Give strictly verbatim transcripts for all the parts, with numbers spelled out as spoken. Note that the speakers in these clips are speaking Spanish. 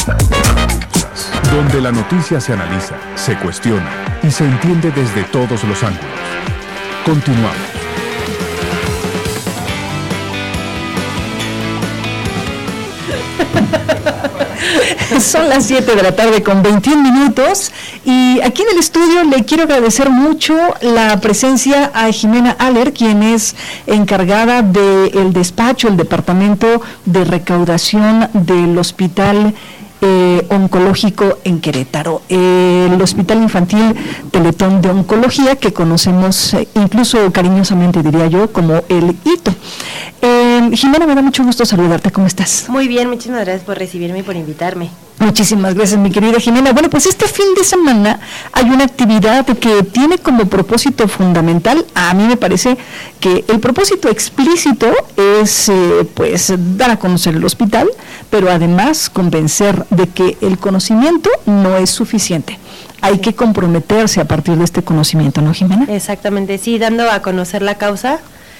Donde la noticia se analiza, se cuestiona y se entiende desde todos los ángulos. Continuamos. Son las siete de la tarde con veintiún minutos y aquí en el estudio le quiero agradecer mucho la presencia a Jimena Aller, quien es encargada del despacho, el departamento de recaudación del Hospital Eh, oncológico en Querétaro, eh, el Hospital Infantil Teletón de Oncología, que conocemos eh, incluso cariñosamente, diría yo, como el hito. Eh, Jimena, me da mucho gusto saludarte, ¿cómo estás? Muy bien, muchísimas gracias por recibirme y por invitarme. Muchísimas gracias, mi querida Jimena. Bueno, pues este fin de semana hay una actividad que tiene como propósito fundamental, a mí me parece que el propósito explícito es eh, pues dar a conocer el hospital, pero además convencer de que el conocimiento no es suficiente. Hay que comprometerse a partir de este conocimiento, ¿no, Jimena? Exactamente, sí, dando a conocer la causa,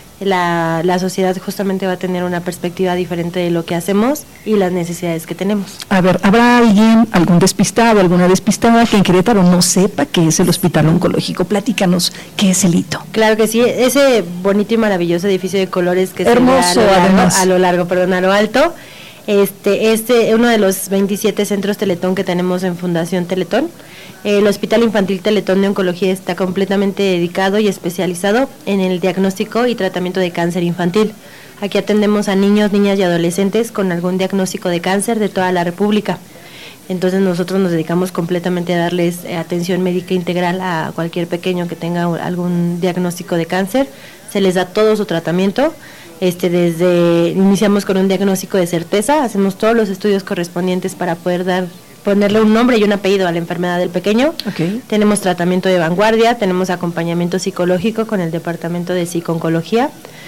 la, la sociedad justamente va a tener una perspectiva diferente de lo que hacemos y las necesidades que tenemos. A ver, ¿habrá alguien, algún despistado, alguna despistada que en Querétaro no sepa qué es el Hospital Oncológico? Platícanos, ¿qué es el hito? Claro que sí, ese bonito y maravilloso edificio de colores que hermoso, se ve a lo largo, además. a lo largo, perdón, a lo alto. Este, este, uno de los veintisiete centros Teletón que tenemos en Fundación Teletón. El Hospital Infantil Teletón de Oncología está completamente dedicado y especializado en el diagnóstico y tratamiento de cáncer infantil. Aquí atendemos a niños, niñas y adolescentes con algún diagnóstico de cáncer de toda la República. Entonces nosotros nos dedicamos completamente a darles atención médica integral a cualquier pequeño que tenga algún diagnóstico de cáncer. Se les da todo su tratamiento. Este, desde iniciamos con un diagnóstico de certeza, hacemos todos los estudios correspondientes para poder dar, ponerle un nombre y un apellido a la enfermedad del pequeño. Okay. Tenemos tratamiento de vanguardia, tenemos acompañamiento psicológico con el departamento de psico-oncología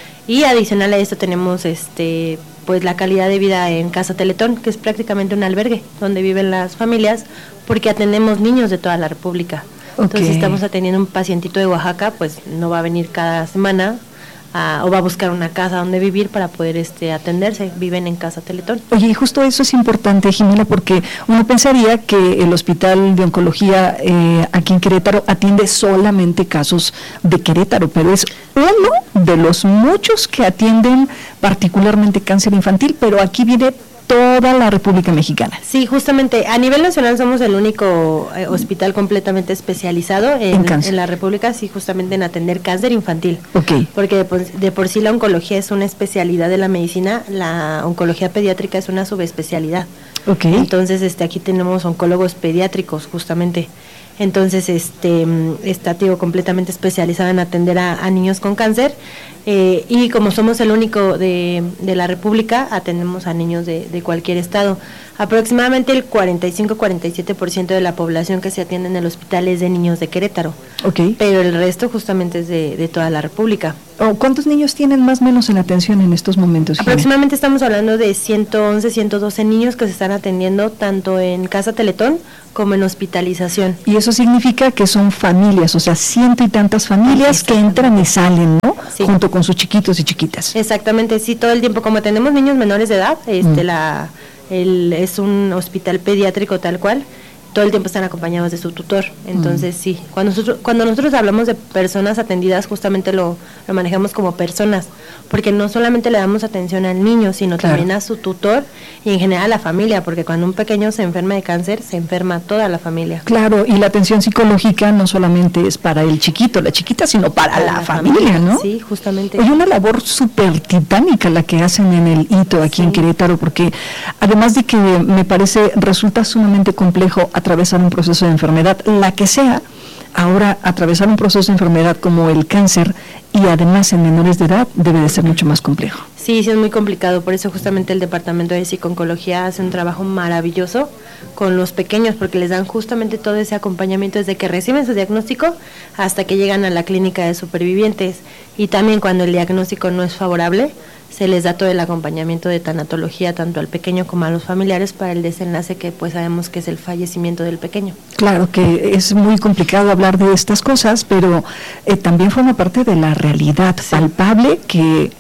y adicional a esto tenemos este pues la calidad de vida en Casa Teletón, que es prácticamente un albergue donde viven las familias, porque atendemos niños de toda la República. Okay. Entonces, si estamos atendiendo un pacientito de Oaxaca, pues no va a venir cada semana. Uh, o va a buscar una casa donde vivir para poder este atenderse, viven en Casa Teletón. Oye, y justo eso es importante, Jimena, porque uno pensaría que el Hospital de Oncología eh, aquí en Querétaro atiende solamente casos de Querétaro, pero es uno de los muchos que atienden particularmente cáncer infantil, pero aquí viene toda la República Mexicana. Sí, justamente a nivel nacional somos el único eh, hospital completamente especializado en, en, en la República, sí, justamente en atender cáncer infantil. Okay. Porque de por, de por sí la oncología es una especialidad de la medicina, la oncología pediátrica es una subespecialidad. Okay. Entonces, este, aquí tenemos oncólogos pediátricos, justamente. Entonces, este, está, digo, completamente especializado en atender a, a niños con cáncer. Eh, y como somos el único de, de la República, atendemos a niños de, de cualquier estado. Aproximadamente el cuarenta y cinco a cuarenta y siete por ciento de la población que se atiende en el hospital es de niños de Querétaro. Okay. Pero el resto justamente es de, de toda la República. Oh, ¿cuántos niños tienen más o menos en atención en estos momentos, Jimena? Aproximadamente estamos hablando de ciento once, ciento doce niños que se están atendiendo tanto en Casa Teletón como en hospitalización. Y eso significa que son familias, o sea, ciento y tantas familias que entran y salen, ¿no? Sí. Junto con sus chiquitos y chiquitas. Exactamente, sí, todo el tiempo, como atendemos niños menores de edad, este, mm. la, el, es un hospital pediátrico tal cual, todo el tiempo están acompañados de su tutor. Entonces, mm. sí, cuando nosotros, cuando nosotros hablamos de personas atendidas, justamente lo, lo manejamos como personas, porque no solamente le damos atención al niño, sino claro. también a su tutor y en general a la familia, porque cuando un pequeño se enferma de cáncer, se enferma toda la familia. Claro, y la atención psicológica no solamente es para el chiquito, la chiquita, sino para, para la, la familia, familia, ¿no? Sí, justamente. Hay una labor súper titánica la que hacen en el hito aquí sí. en Querétaro, porque además de que me parece, resulta sumamente complejo atravesar un proceso de enfermedad, la que sea, ahora atravesar un proceso de enfermedad como el cáncer y además en menores de edad debe de ser mucho más complejo. Sí, sí es muy complicado, por eso justamente el departamento de psico-oncología hace un trabajo maravilloso con los pequeños, porque les dan justamente todo ese acompañamiento desde que reciben su diagnóstico hasta que llegan a la clínica de supervivientes, y también cuando el diagnóstico no es favorable, se les da todo el acompañamiento de tanatología tanto al pequeño como a los familiares para el desenlace que pues sabemos que es el fallecimiento del pequeño. Claro que es muy complicado hablar de estas cosas, pero eh, también forma parte de la realidad sí. palpable que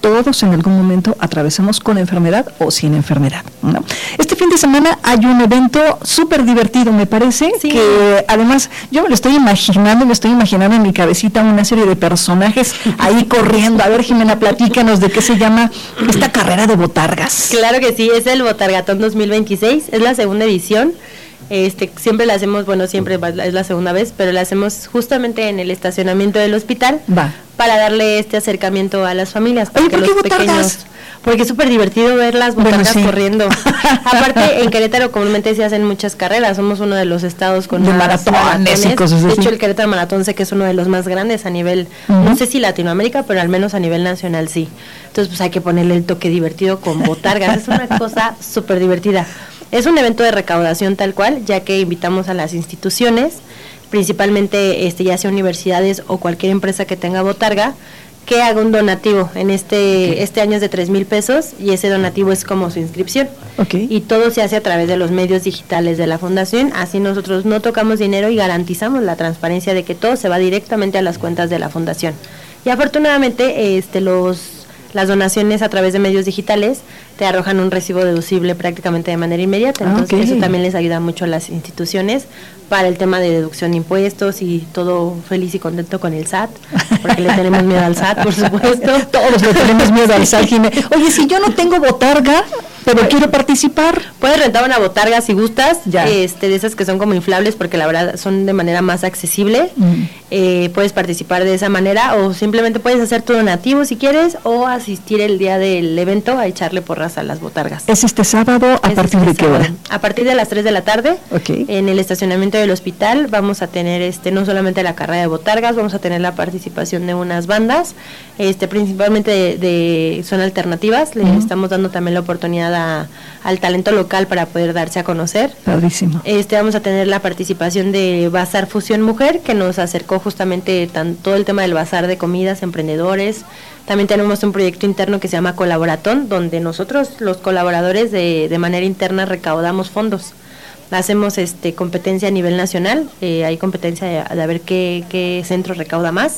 todos en algún momento atravesamos con enfermedad o sin enfermedad, ¿no? Este fin de semana hay un evento súper divertido, me parece, sí. que además yo me lo estoy imaginando, me estoy imaginando en mi cabecita una serie de personajes ahí corriendo. A ver, Jimena, platícanos de qué se llama esta carrera de botargas. Claro que sí, es el Botargatón dos mil veintiséis, es la segunda edición. Este, siempre la hacemos, bueno, siempre es la segunda vez, pero la hacemos justamente en el estacionamiento del hospital. Va. Para darle este acercamiento a las familias. Oye, ¿por los qué botargas? Pequeños, porque es súper divertido ver las botargas bueno, sí. corriendo. Aparte, en Querétaro comúnmente se hacen muchas carreras, somos uno de los estados con de más maratones, maratones y cosas así. De hecho, el Querétaro Maratón sé que es uno de los más grandes a nivel, uh-huh. no sé si Latinoamérica, pero al menos a nivel nacional sí. Entonces, pues hay que ponerle el toque divertido con botargas, es una cosa súper divertida. Es un evento de recaudación tal cual, ya que invitamos a las instituciones, principalmente este ya sea universidades o cualquier empresa que tenga botarga, que haga un donativo. En este okay. este año es de tres mil pesos y ese donativo es como su inscripción. Okay. Y todo se hace a través de los medios digitales de la fundación, así nosotros no tocamos dinero y garantizamos la transparencia de que todo se va directamente a las cuentas de la fundación. Y afortunadamente este los las donaciones a través de medios digitales te arrojan un recibo deducible prácticamente de manera inmediata, entonces okay. eso también les ayuda mucho a las instituciones para el tema de deducción de impuestos y todo feliz y contento con el S A T, porque le tenemos miedo al S A T, por supuesto. Todos le tenemos miedo al S A T, Jimé. Oye, si yo no tengo botarga, pero pues, quiero participar. Puedes rentar una botarga si gustas, ya. este de esas que son como inflables, porque la verdad son de manera más accesible. Mm. Eh, puedes participar de esa manera o simplemente puedes hacer tu donativo si quieres o asistir el día del evento a echarle porras a las botargas. ¿Es este sábado? ¿A es partir este de qué hora? A partir de las tres de la tarde, okay. en el estacionamiento del hospital vamos a tener este no solamente la carrera de botargas, vamos a tener la participación de unas bandas, este principalmente de, de son alternativas, le uh-huh. estamos dando también la oportunidad a, al talento local para poder darse a conocer. Padrísimo. Este vamos a tener la participación de Bazar Fusión Mujer, que nos acercó justamente tan, todo el tema del bazar de comidas, emprendedores. También tenemos un proyecto interno que se llama Colaboratón, donde nosotros los colaboradores de, de manera interna recaudamos fondos. Hacemos este competencia a nivel nacional, eh, hay competencia de, de a ver qué, qué centro recauda más.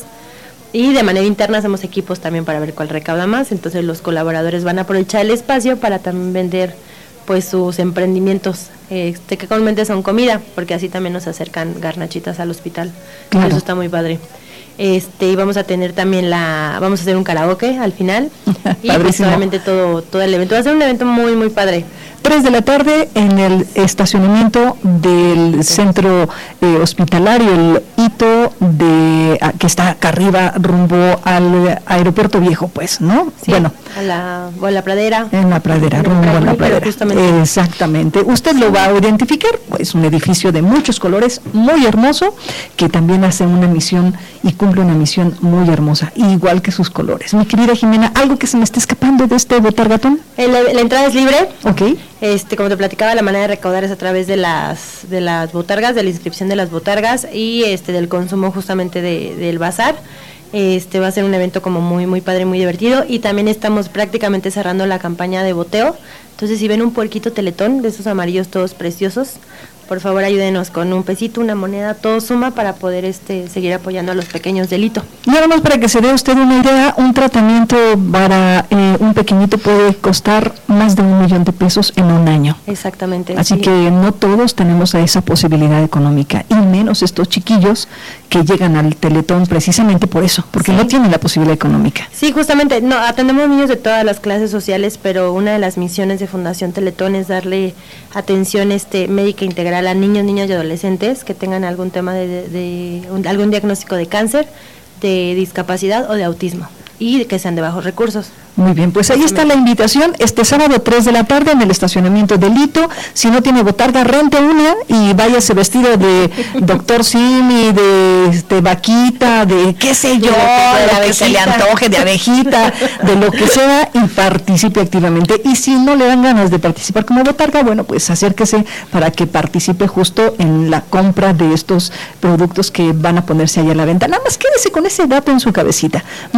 Y de manera interna hacemos equipos también para ver cuál recauda más, entonces los colaboradores van a aprovechar el espacio para también vender pues sus emprendimientos, este, que comúnmente son comida, porque así también nos acercan garnachitas al hospital, claro. Eso está muy padre. Este, y vamos a tener también la, vamos a hacer un karaoke al final, y pues obviamente todo, todo el evento, va a ser un evento muy muy padre. tres de la tarde en el estacionamiento del centro eh, hospitalario, el hito de ah, que está acá arriba rumbo al aeropuerto viejo, pues, ¿no? Sí, bueno, a la, o a la pradera. En la pradera, rumbo a la pradera. Exactamente. Usted lo va a identificar, es un edificio de muchos colores, muy hermoso, que también hace una misión y cumple una misión muy hermosa, igual que sus colores. Mi querida Jimena, ¿algo que se me esté escapando de este botargatón? La, la entrada es libre. Ok. Este, como te platicaba, la manera de recaudar es a través de las de las botargas, de la inscripción de las botargas y este del consumo justamente de, del bazar. Este va a ser un evento como muy muy padre, muy divertido, y también estamos prácticamente cerrando la campaña de boteo. Entonces, si ven un puerquito Teletón de esos amarillos todos preciosos, por favor ayúdenos con un pesito, una moneda, todo suma para poder este seguir apoyando a los pequeños del hito. Y nada más para que se dé usted una idea, un tratamiento para eh, un pequeñito puede costar más de un millón de pesos en un año. Exactamente. Así sí. que no todos tenemos esa posibilidad económica, y menos estos chiquillos que llegan al Teletón precisamente por eso, porque sí. no tienen la posibilidad económica. Sí, justamente, no, atendemos niños de todas las clases sociales, pero una de las misiones de Fundación Teletón es darle atención este médica integral a niños, niñas y adolescentes que tengan algún tema de, de, de un, algún diagnóstico de cáncer, de discapacidad o de autismo, y que sean de bajos recursos. Muy bien, pues ahí está la invitación, este sábado tres de la tarde en el estacionamiento del Hito. Si no tiene botarga, rente una y váyase vestido de doctor Simi, de este, vaquita, de qué sé yo, de, de que se le antoje, de abejita, de lo que sea, y participe activamente. Y si no le dan ganas de participar como botarga, bueno, pues acérquese para que participe justo en la compra de estos productos que van a ponerse allá a la venta. Nada más quédese con ese dato en su cabecita, más de un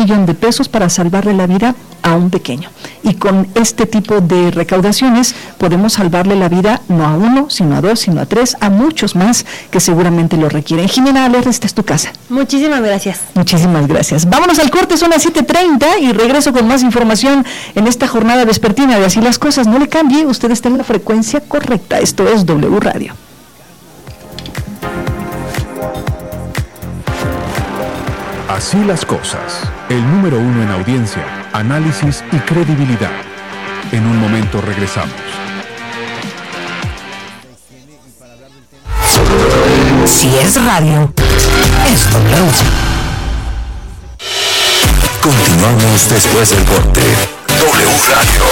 millón de pesos para salvarle la vida a un pequeño. Y con este tipo de recaudaciones podemos salvarle la vida no a uno, sino a dos, sino a tres, a muchos más que seguramente lo requieren. Jimena Aller, esta es tu casa. Muchísimas gracias. Muchísimas gracias. Vámonos al corte, son las siete treinta y regreso con más información en esta jornada vespertina de Así las Cosas. No le cambie, usted está en la frecuencia correcta. Esto es W Radio. Así las Cosas, el número uno en audiencia, análisis y credibilidad. En un momento regresamos. Si es radio, es W. Continuamos después del corte. W Radio.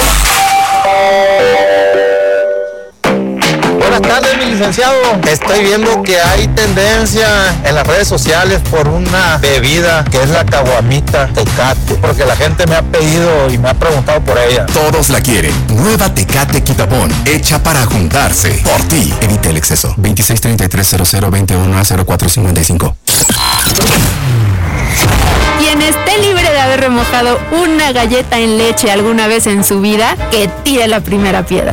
Buenas tardes, mi licenciado. Estoy viendo que hay tendencia en las redes sociales por una bebida que es la caguamita Tecate, porque la gente me ha pedido y me ha preguntado por ella. Todos la quieren. Nueva Tecate Quitapón, hecha para juntarse. Por ti. Evita el exceso. veintiséis treinta y tres cero cero veintiuno cero cuatro cincuenta y cinco. Quien esté libre de haber remojado una galleta en leche alguna vez en su vida, que tire la primera piedra.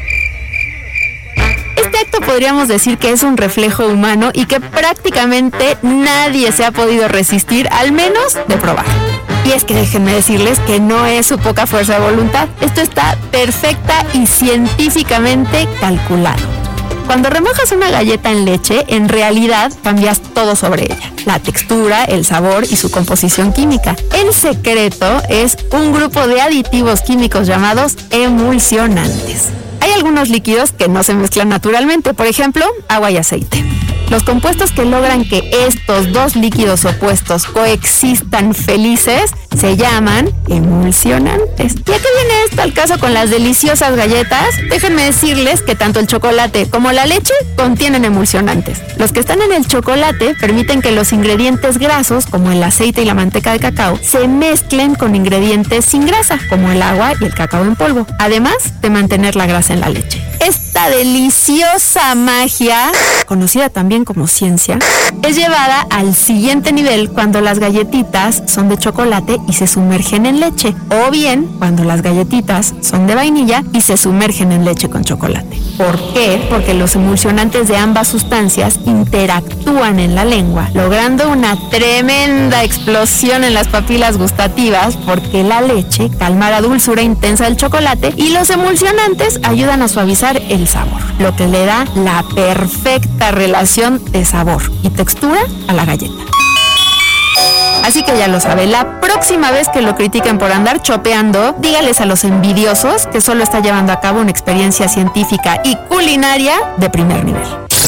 Este acto podríamos decir que es un reflejo humano y que prácticamente nadie se ha podido resistir, al menos de probar. Y es que déjenme decirles que no es su poca fuerza de voluntad. Esto está perfecta y científicamente calculado. Cuando remojas una galleta en leche, en realidad cambias todo sobre ella. La textura, el sabor y su composición química. El secreto es un grupo de aditivos químicos llamados emulsionantes. Hay algunos líquidos que no se mezclan naturalmente, por ejemplo, agua y aceite. Los compuestos que logran que estos dos líquidos opuestos coexistan felices se llaman emulsionantes. ¿Y a qué viene esto al caso con las deliciosas galletas? Déjenme decirles que tanto el chocolate como la leche contienen emulsionantes. Los que están en el chocolate permiten que los ingredientes grasos, como el aceite y la manteca de cacao, se mezclen con ingredientes sin grasa, como el agua y el cacao en polvo, además de mantener la grasa en la leche. Esta deliciosa magia, conocida también como ciencia, es llevada al siguiente nivel cuando las galletitas son de chocolate y se sumergen en leche, o bien cuando las galletitas son de vainilla y se sumergen en leche con chocolate. ¿Por qué? Porque los emulsionantes de ambas sustancias interactúan en la lengua, logrando una tremenda explosión en las papilas gustativas, porque la leche calma la dulzura intensa del chocolate y los emulsionantes ayudan a suavizar el sabor, lo que le da la perfecta relación de sabor y textura a la galleta. Así que ya lo sabe, la próxima vez que lo critiquen por andar chopeando, dígales a los envidiosos que solo está llevando a cabo una experiencia científica y culinaria de primer nivel.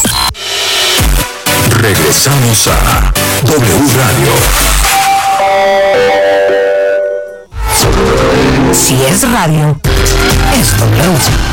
Regresamos a W Radio. Si es radio, es W.